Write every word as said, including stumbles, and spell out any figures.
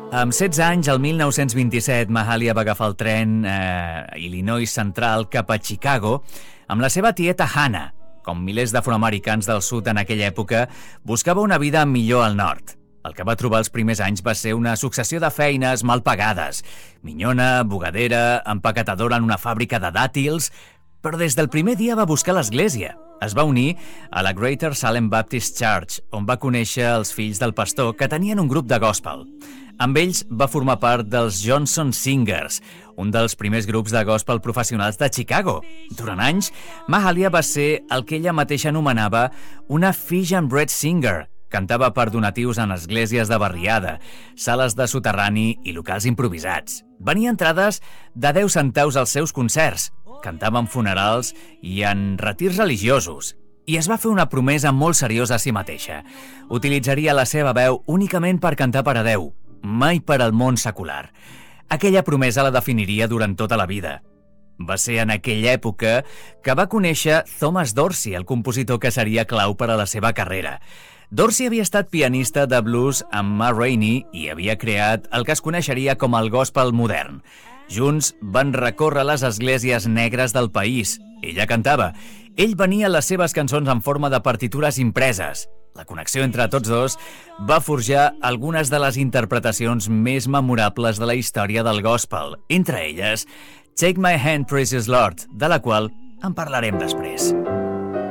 Amb setze anys, el mil nou-cents vint-i-set, Mahalia va agafar el tren eh, a Illinois Central cap a Chicago amb la seva tieta Hannah. Com milers d'afroamericans del sud en aquella època, buscava una vida millor al nord. El que va trobar els primers anys va ser una successió de feines mal pagades. Minyona, bugadera, empaquetadora en una fàbrica de dàtils... Però des del primer dia va buscar l'església. Es va unir a la Greater Salem Baptist Church, on va conèixer els fills del pastor, que tenien un grup de gospel. Amb ells va formar part dels Johnson Singers, un dels primers grups de gospel professionals de Chicago. Durant anys, Mahalia va ser el que ella mateixa anomenava una fish and bread singer. Cantava per donatius en esglésies de barriada, sales de soterrani i locals improvisats. Venia entrades de deu centaus als seus concerts. Cantava en funerals i en retirs religiosos. I es va fer una promesa molt seriosa a si mateixa. Utilitzaria la seva veu únicament per cantar per a Déu, mai per al món secular. Aquella promesa la definiria durant tota la vida. Va ser en aquella època que va conèixer Thomas Dorsey, el compositor que seria clau per a la seva carrera. Dorsey havia estat pianista de blues amb Ma Rainey i havia creat el que es coneixeria com el gospel modern. Junts van recórrer les esglésies negres del país. Ella cantava. Ell venia les seves cançons en forma de partitures impreses. La connexió entre tots dos va forjar algunes de les interpretacions més memorables de la història del gospel, entre elles Take My Hand, Precious Lord, de la qual en parlarem després.